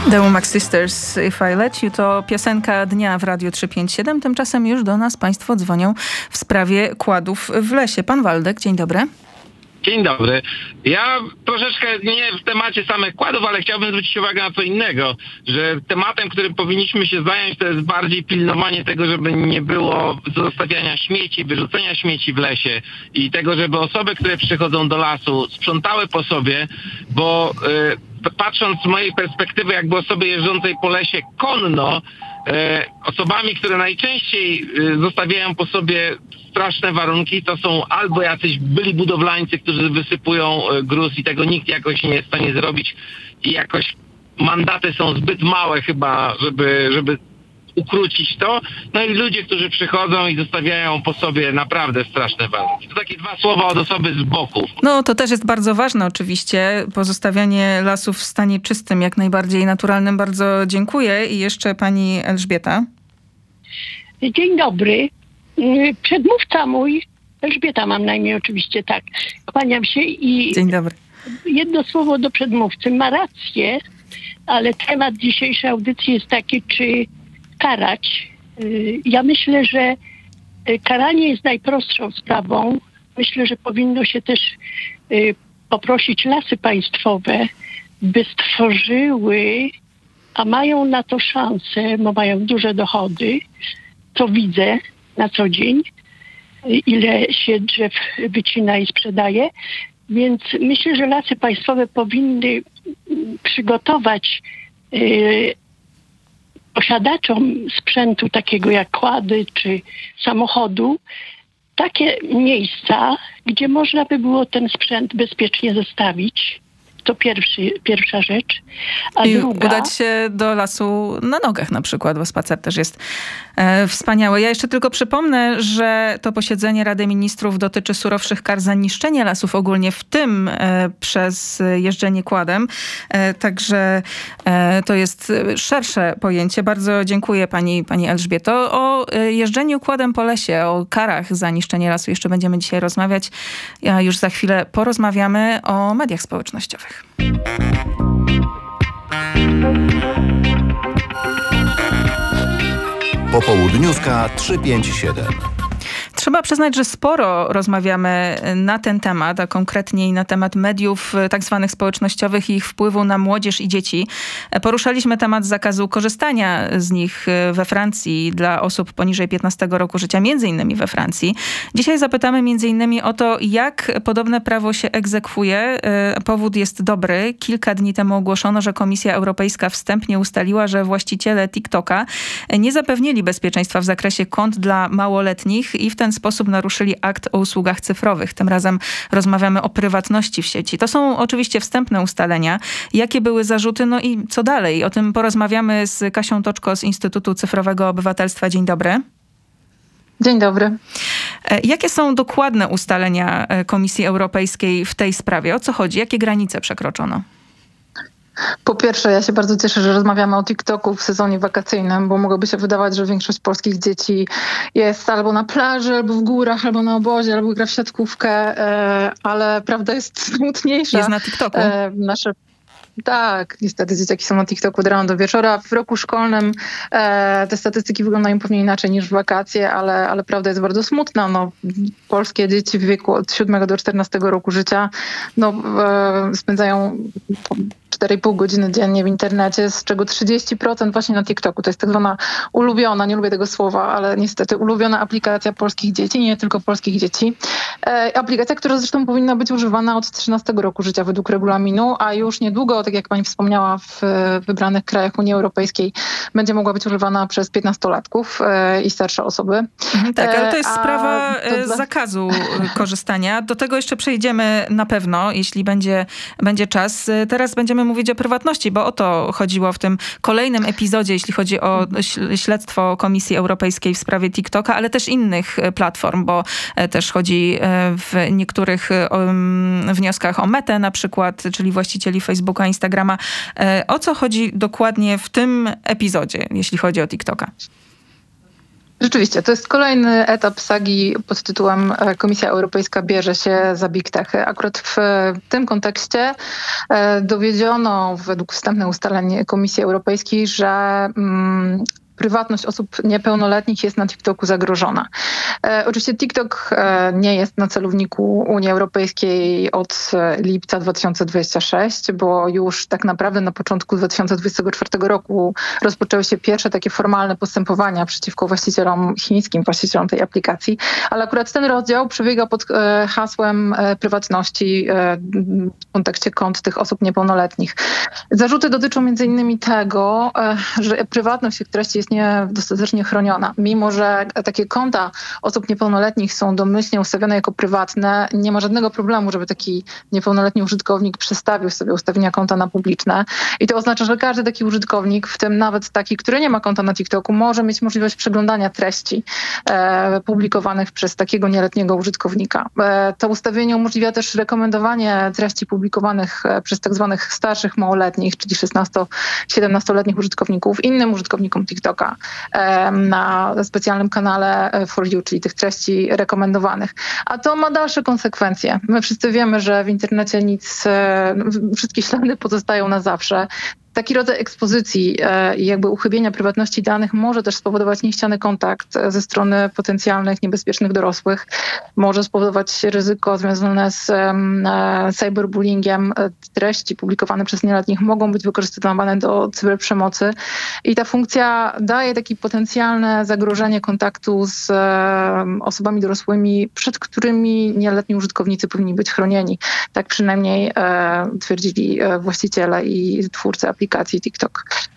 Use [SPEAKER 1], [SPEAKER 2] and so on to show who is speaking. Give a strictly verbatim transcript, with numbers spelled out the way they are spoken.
[SPEAKER 1] The Womack Sisters, If I Let You, to piosenka dnia w Radiu trzysta pięćdziesiąt siedem. Tymczasem już do nas państwo dzwonią w sprawie kładów w lesie. Pan Waldek, dzień dobry.
[SPEAKER 2] Dzień dobry. Ja troszeczkę nie w temacie samych kładów, ale chciałbym zwrócić uwagę na co innego, że tematem, którym powinniśmy się zająć, to jest bardziej pilnowanie tego, żeby nie było zostawiania śmieci, wyrzucenia śmieci w lesie i tego, żeby osoby, które przychodzą do lasu, sprzątały po sobie, bo yy, patrząc z mojej perspektywy, jakby osoby jeżdżącej po lesie konno, E, osobami, które najczęściej e, zostawiają po sobie straszne warunki, to są albo jacyś byli budowlańcy, którzy wysypują e, gruz i tego nikt jakoś nie jest w stanie zrobić i jakoś mandaty są zbyt małe chyba, żeby, żeby ukrócić to. No i ludzie, którzy przychodzą i zostawiają po sobie naprawdę straszne warunki. To takie dwa słowa od osoby z boku.
[SPEAKER 1] No to też jest bardzo ważne oczywiście. Pozostawianie lasów w stanie czystym, jak najbardziej naturalnym. Bardzo dziękuję. I jeszcze pani Elżbieta.
[SPEAKER 3] Dzień dobry. Przedmówca mój, Elżbieta mam na imię oczywiście, tak. Kłaniam się i...
[SPEAKER 1] Dzień dobry.
[SPEAKER 3] Jedno słowo do przedmówcy. Ma rację, ale temat dzisiejszej audycji jest taki, czy karać. Ja myślę, że karanie jest najprostszą sprawą. Myślę, że powinno się też poprosić Lasy Państwowe, by stworzyły, a mają na to szansę, bo mają duże dochody, to widzę na co dzień, ile się drzew wycina i sprzedaje. Więc myślę, że Lasy Państwowe powinny przygotować posiadaczom sprzętu takiego jak kłady czy samochodu takie miejsca, gdzie można by było ten sprzęt bezpiecznie zostawić. To pierwszy, pierwsza rzecz. A
[SPEAKER 1] I
[SPEAKER 3] druga...
[SPEAKER 1] udać się do lasu na nogach na przykład, bo spacer też jest e, wspaniały. Ja jeszcze tylko przypomnę, że to posiedzenie Rady Ministrów dotyczy surowszych kar za niszczenie lasów ogólnie, w tym e, przez jeżdżenie kładem. E, także e, to jest szersze pojęcie. Bardzo dziękuję pani, pani Elżbieto. O jeżdżeniu kładem po lesie, o karach za niszczenie lasu jeszcze będziemy dzisiaj rozmawiać. Ja już za chwilę porozmawiamy o mediach społecznościowych.
[SPEAKER 4] Popołudniówka trzysta pięćdziesiąt siedem.
[SPEAKER 1] Trzeba przyznać, że sporo rozmawiamy na ten temat, a konkretniej na temat mediów tak zwanych społecznościowych i ich wpływu na młodzież i dzieci. Poruszaliśmy temat zakazu korzystania z nich we Francji dla osób poniżej piętnastego roku życia, między innymi we Francji. Dzisiaj zapytamy między innymi o to, jak podobne prawo się egzekwuje. Powód jest dobry. Kilka dni temu ogłoszono, że Komisja Europejska wstępnie ustaliła, że właściciele TikToka nie zapewnili bezpieczeństwa w zakresie kont dla małoletnich i w ten sposób naruszyli akt o usługach cyfrowych. Tym razem rozmawiamy o prywatności w sieci. To są oczywiście wstępne ustalenia. Jakie były zarzuty, no i co dalej? O tym porozmawiamy z Kasią Toczko z Instytutu Cyfrowego Obywatelstwa. Dzień dobry.
[SPEAKER 5] Dzień dobry.
[SPEAKER 1] Jakie są dokładne ustalenia Komisji Europejskiej w tej sprawie? O co chodzi? Jakie granice przekroczono?
[SPEAKER 5] Po pierwsze, ja się bardzo cieszę, że rozmawiamy o TikToku w sezonie wakacyjnym, bo mogłoby się wydawać, że większość polskich dzieci jest albo na plaży, albo w górach, albo na obozie, albo gra w siatkówkę, ale prawda jest smutniejsza.
[SPEAKER 1] Jest na TikToku.
[SPEAKER 5] Nasze Tak, niestety dzieciaki są na TikToku od rana do wieczora. W roku szkolnym e, te statystyki wyglądają pewnie inaczej niż w wakacje, ale, ale prawda jest bardzo smutna. No, polskie dzieci w wieku od siódmego do czternastego roku życia no, e, spędzają cztery i pół godziny dziennie w internecie, z czego trzydzieści procent właśnie na TikToku. To jest tak zwana ulubiona, nie lubię tego słowa, ale niestety ulubiona aplikacja polskich dzieci, nie tylko polskich dzieci. E, aplikacja, która zresztą powinna być używana od trzynastego roku życia według regulaminu, a już niedługo, tak jak pani wspomniała, w wybranych krajach Unii Europejskiej będzie mogła być używana przez piętnastolatków e, i starsze osoby.
[SPEAKER 1] Mhm, tak, ale to jest
[SPEAKER 5] e,
[SPEAKER 1] sprawa
[SPEAKER 5] to...
[SPEAKER 1] zakazu korzystania. Do tego jeszcze przejdziemy na pewno, jeśli będzie, będzie czas. Teraz będziemy mówić o prywatności, bo o to chodziło w tym kolejnym epizodzie, jeśli chodzi o śledztwo Komisji Europejskiej w sprawie TikToka, ale też innych platform, bo też chodzi w niektórych wnioskach o Metę na przykład, czyli właścicieli Facebooka, Instagrama. O co chodzi dokładnie w tym epizodzie, jeśli chodzi o TikToka?
[SPEAKER 5] Rzeczywiście, to jest kolejny etap sagi pod tytułem Komisja Europejska bierze się za Big Techy. Akurat w tym kontekście dowiedziono według wstępnych ustaleń Komisji Europejskiej, że mm, prywatność osób niepełnoletnich jest na TikToku zagrożona. E, oczywiście TikTok e, nie jest na celowniku Unii Europejskiej od lipca dwa tysiące dwudziestego szóstego, bo już tak naprawdę na początku dwa tysiące dwudziestego czwartego roku rozpoczęły się pierwsze takie formalne postępowania przeciwko właścicielom, chińskim właścicielom tej aplikacji, ale akurat ten rozdział przebiega pod e, hasłem e, prywatności e, w kontekście kont tych osób niepełnoletnich. Zarzuty dotyczą między innymi tego, e, że prywatność tych treści jest niedostatecznie chroniona. Mimo że takie konta osób niepełnoletnich są domyślnie ustawione jako prywatne, nie ma żadnego problemu, żeby taki niepełnoletni użytkownik przestawił sobie ustawienia konta na publiczne. I to oznacza, że każdy taki użytkownik, w tym nawet taki, który nie ma konta na TikToku, może mieć możliwość przeglądania treści e, publikowanych przez takiego nieletniego użytkownika. E, to ustawienie umożliwia też rekomendowanie treści publikowanych e, przez tak zwanych starszych małoletnich, czyli szesnasto-siedemnastoletnich użytkowników, innym użytkownikom TikToka na specjalnym kanale For You, czyli tych treści rekomendowanych. A to ma dalsze konsekwencje. My wszyscy wiemy, że w internecie nic, wszystkie ślady pozostają na zawsze. Taki rodzaj ekspozycji i jakby uchybienia prywatności danych może też spowodować niechciany kontakt ze strony potencjalnych, niebezpiecznych dorosłych. Może spowodować ryzyko związane z cyberbullyingiem. Treści publikowane przez nieletnich mogą być wykorzystywane do cyberprzemocy. I ta funkcja daje takie potencjalne zagrożenie kontaktu z osobami dorosłymi, przed którymi nieletni użytkownicy powinni być chronieni. Tak przynajmniej twierdzili właściciele i twórcy aplikacji TikTok.